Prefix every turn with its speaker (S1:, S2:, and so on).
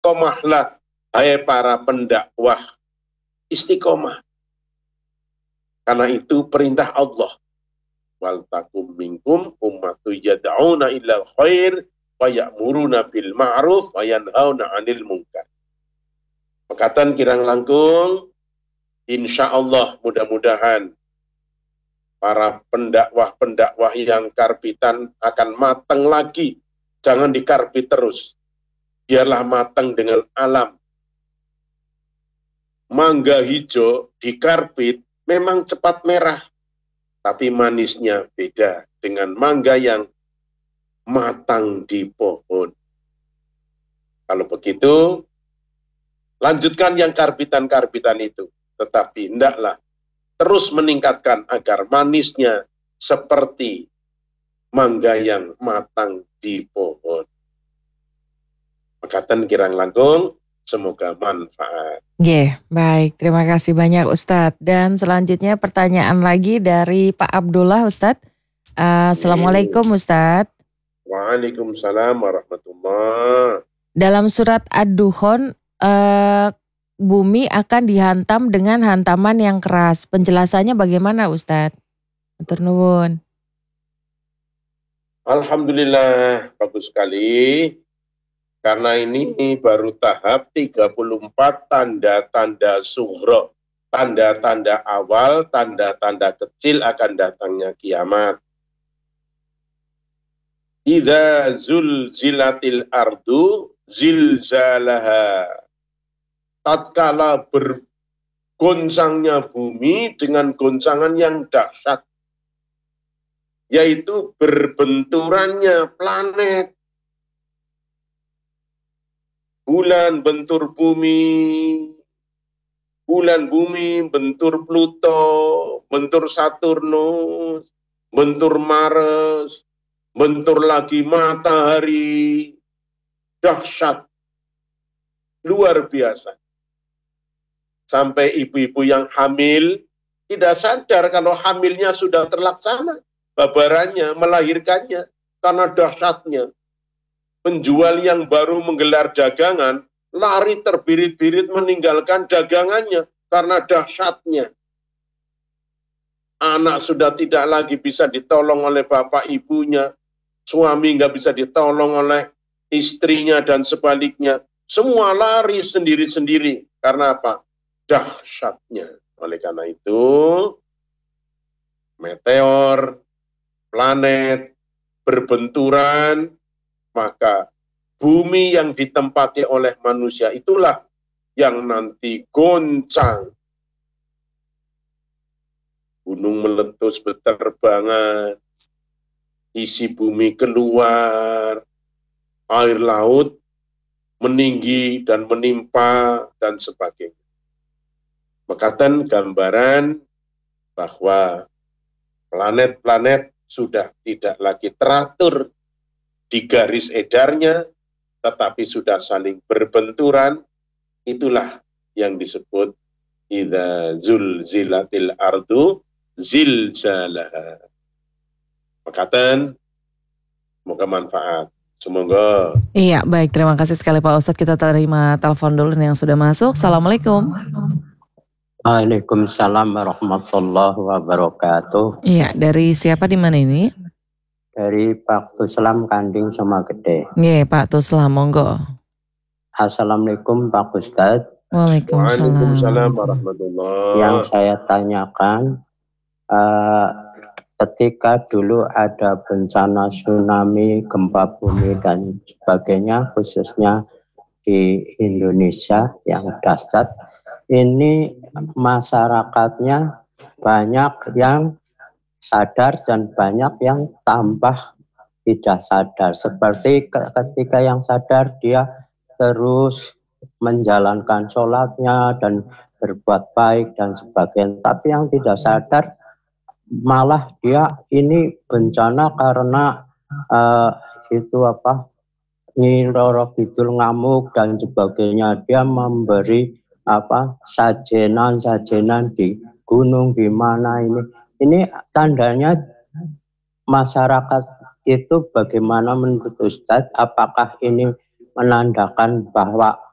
S1: istiqomahlah hai para pendakwah, istiqomah. Karena itu perintah Allah. Wal takum minkum ummatu yad'una illal khair wa ya'muruna bil ma'ruf wa yanhauna 'anil munkar. Pekatan kirang langkung, insya Allah mudah-mudahan para pendakwah-pendakwah yang karbitan akan matang lagi. Jangan dikarbit terus. Biarlah matang dengan alam. Mangga hijau dikarbit memang cepat merah. Tapi manisnya beda dengan mangga yang matang di pohon. Kalau begitu, lanjutkan yang karbitan-karbitan itu. Tetapi hendaklah terus meningkatkan agar manisnya seperti mangga yang matang di pohon. Pekatan kirang langkung, semoga manfaat.
S2: Baik. Terima kasih banyak Ustadz. Dan selanjutnya pertanyaan lagi dari Pak Abdullah Ustadz. Assalamualaikum Ustadz.
S1: Waalaikumsalam warahmatullahi.
S2: Dalam surat Ad-Dukhan, bumi akan dihantam dengan hantaman yang keras. Penjelasannya bagaimana Ustadz? Matur nuwun.
S1: Alhamdulillah, bagus sekali. Karena ini baru tahap 34 tanda-tanda sughra, tanda-tanda awal, tanda-tanda kecil akan datangnya kiamat. Idza zulzilatil ardu zilzalaha. Tatkala bergoncangnya bumi dengan goncangan yang dahsyat, yaitu berbenturannya planet. Bulan bentur bumi, bulan bumi bentur Pluto, bentur Saturnus, bentur Mars, bentur lagi matahari. Dahsyat, luar biasa. Sampai ibu-ibu yang hamil tidak sadar kalau hamilnya sudah terlaksana, babarannya, melahirkannya, karena dahsyatnya. Penjual yang baru menggelar dagangan, lari terbirit-birit meninggalkan dagangannya karena dahsyatnya. Anak sudah tidak lagi bisa ditolong oleh bapak ibunya, suami nggak bisa ditolong oleh istrinya dan sebaliknya. Semua lari sendiri-sendiri. Karena apa? Dahsyatnya. Oleh karena itu, meteor, planet, berbenturan, maka bumi yang ditempati oleh manusia itulah yang nanti goncang. Gunung meletus berterbangan, isi bumi keluar, air laut meninggi dan menimpa, dan sebagainya. Mekatan gambaran bahwa planet-planet sudah tidak lagi teratur di garis edarnya, tetapi sudah saling berbenturan. Itulah yang disebut idza zulzilatil ardu zilzalaha. Makatan, semoga manfaat. Semoga.
S2: Iya, baik. Terima kasih sekali Pak Ustadz. Kita terima telepon dulu yang sudah masuk. Assalamualaikum.
S3: Waalaikumsalam warahmatullahi wabarakatuh.
S2: Iya, dari siapa di mana ini?
S3: Dari Pak Tuslam Kanding Sumagede.
S2: Iya, Pak Tuslam, monggo.
S3: Assalamualaikum Pak Ustadz.
S1: Waalaikumsalam warahmatullahi.
S3: Yang saya tanyakan, ketika dulu ada bencana tsunami, gempa bumi dan sebagainya, khususnya di Indonesia yang dahsyat, ini masyarakatnya banyak yang sadar dan banyak yang tambah tidak sadar. Seperti ketika yang sadar dia terus menjalankan sholatnya dan berbuat baik dan sebagainya. Tapi yang tidak sadar malah dia ini bencana karena Nyi Roro Kidul ngamuk dan sebagainya. Dia memberi sajenan di gunung di mana ini. Ini tandanya masyarakat itu bagaimana menurut Ustadz? Apakah ini menandakan bahwa